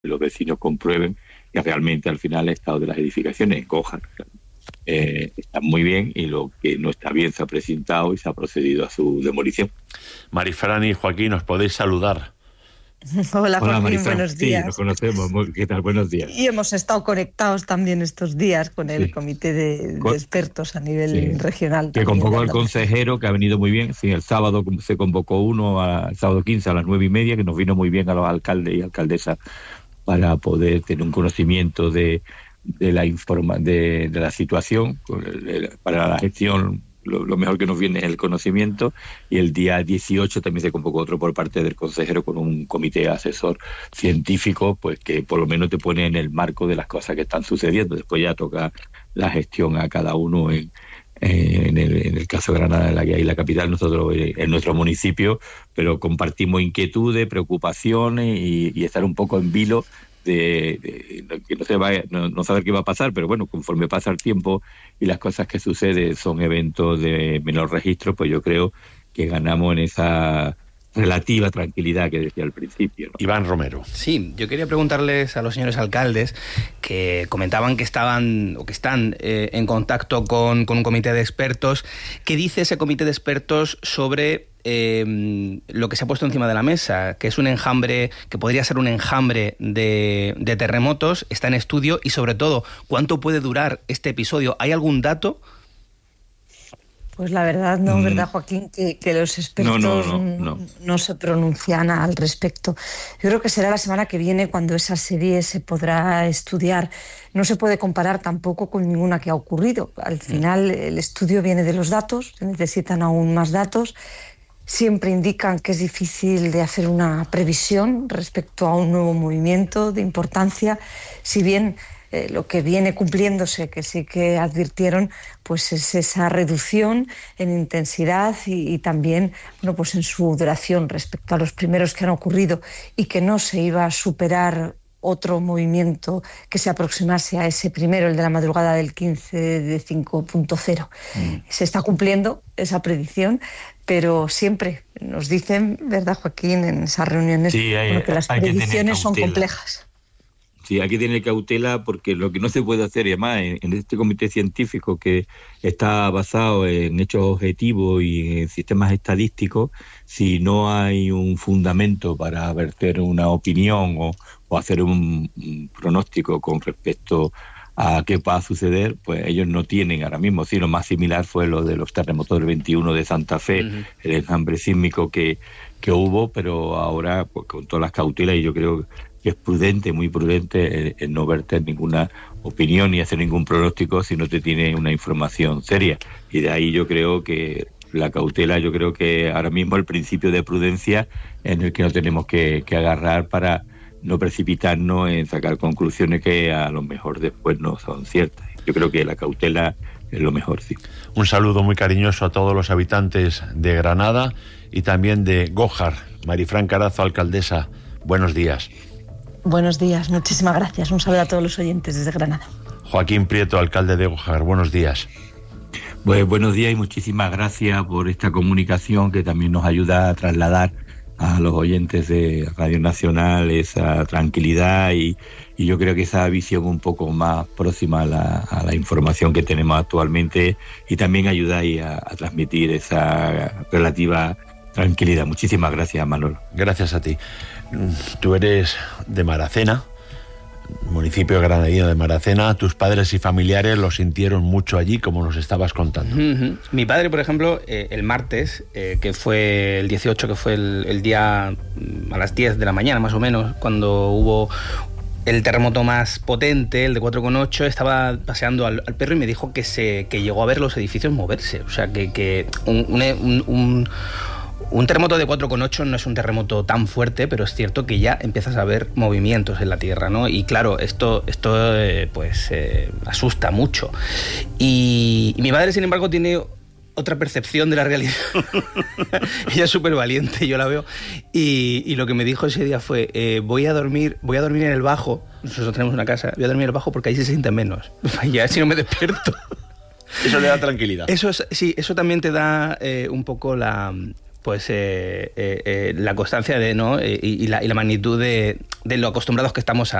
los vecinos comprueben que realmente al final el estado de las edificaciones cojan. Está muy bien, y lo que no está bien se ha precintado y se ha procedido a su demolición. Marifran y Joaquín, os podéis saludar. Hola Joaquín, Marifran. buenos días. Sí, nos conocemos. ¿Qué tal? Buenos días. Y hemos estado conectados también estos días con el comité de expertos a nivel regional. Que convocó al consejero, que ha venido muy bien. Sí, el sábado se convocó el sábado 15 a las 9:30, que nos vino muy bien a los alcaldes y alcaldesas para poder tener un conocimiento de la situación. Para la gestión, lo mejor que nos viene es el conocimiento. Y el día 18 también se convocó otro por parte del consejero con un comité asesor científico, pues que por lo menos te pone en el marco de las cosas que están sucediendo. Después ya toca la gestión a cada uno en el caso de Granada, la que hay la capital, nosotros en nuestro municipio, pero compartimos inquietudes, preocupaciones y estar un poco en vilo de que no saber qué va a pasar, pero bueno, conforme pasa el tiempo y las cosas que suceden son eventos de menor registro, pues yo creo que ganamos en esa relativa tranquilidad que decía al principio, ¿no? Iván Romero. Sí, yo quería preguntarles a los señores alcaldes, que comentaban que estaban o que están en contacto con un comité de expertos. ¿Qué dice ese comité de expertos sobre lo que se ha puesto encima de la mesa, que es un enjambre, que podría ser un enjambre de terremotos? Está en estudio, y sobre todo, ¿cuánto puede durar este episodio? ¿Hay algún dato? Pues la verdad no, ¿verdad, Joaquín? Que los expertos no se pronuncian al respecto. Yo creo que será la semana que viene cuando esa serie se podrá estudiar. No se puede comparar tampoco con ninguna que ha ocurrido. Al final el estudio viene de los datos, se necesitan aún más datos. Siempre indican que es difícil de hacer una previsión respecto a un nuevo movimiento de importancia, si bien lo que viene cumpliéndose, que sí que advirtieron, pues es esa reducción en intensidad y también, bueno, pues en su duración respecto a los primeros que han ocurrido, y que no se iba a superar otro movimiento que se aproximase a ese primero, el de la madrugada del 15 de 5.0. Se está cumpliendo esa predicción, pero siempre nos dicen, ¿verdad, Joaquín?, en esas reuniones, que las predicciones son complejas. Sí, hay que tener cautela, porque lo que no se puede hacer, y además en este comité científico que está basado en hechos objetivos y en sistemas estadísticos, si no hay un fundamento para verter una opinión o hacer un pronóstico con respecto a qué va a suceder, pues ellos no tienen ahora mismo. Sí, lo más similar fue lo de los terremotos del 21 de Santa Fe, el enjambre sísmico que hubo, pero ahora pues con todas las cautelas, y yo creo que es prudente, muy prudente, el no verter ninguna opinión ni hacer ningún pronóstico si no te tiene una información seria. Y de ahí yo creo que la cautela, yo creo que ahora mismo el principio de prudencia en el que nos tenemos que agarrar para no precipitarnos en sacar conclusiones que a lo mejor después no son ciertas. Yo creo que la cautela es lo mejor, sí. Un saludo muy cariñoso a todos los habitantes de Granada y también de Gójar. Marifran Carazo, alcaldesa, buenos días. Buenos días, muchísimas gracias. Un saludo a todos los oyentes desde Granada. Joaquín Prieto, alcalde de Gójar, buenos días. Pues buenos días y muchísimas gracias por esta comunicación que también nos ayuda a trasladar a los oyentes de Radio Nacional esa tranquilidad y yo creo que esa visión un poco más próxima a la información que tenemos actualmente, y también ayudáis a transmitir esa relativa tranquilidad. Muchísimas gracias, Manolo. Gracias a ti. Tú eres de Maracena, municipio granadino de Maracena. Tus padres y familiares lo sintieron mucho allí, como nos estabas contando. Mi padre, por ejemplo, el martes, que fue el 18, que fue el día a las 10 de la mañana más o menos, cuando hubo el terremoto más potente, el de 4,8, estaba paseando al perro y me dijo que llegó a ver los edificios moverse. O sea, que un terremoto de 4,8 no es un terremoto tan fuerte, pero es cierto que ya empiezas a ver movimientos en la Tierra, ¿no? Y claro, esto asusta mucho. Y mi madre, sin embargo, tiene otra percepción de la realidad. Ella es súper valiente, yo la veo. Y lo que me dijo ese día fue, voy a dormir en el bajo. Nosotros tenemos una casa, voy a dormir en el bajo porque ahí se siente menos. Ya si no me despierto. Eso le da tranquilidad. Eso también te da un poco pues la constancia de, ¿no? y la magnitud de lo acostumbrados que estamos